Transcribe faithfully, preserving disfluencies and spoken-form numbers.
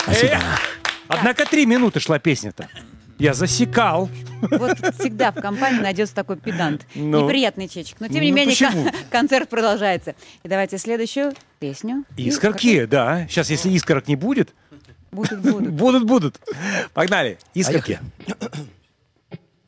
Спасибо. Однако три минуты шла песня-то. Я засекал. Вот всегда в компании найдется такой педант. Ну. Неприятный чечек. Но тем не Ну, менее почему? кон- концерт продолжается. И давайте следующую песню. Искорки, да. Сейчас, если искорок не будет, Будут, будут. будут, будут. Погнали. Искорки. Поехали.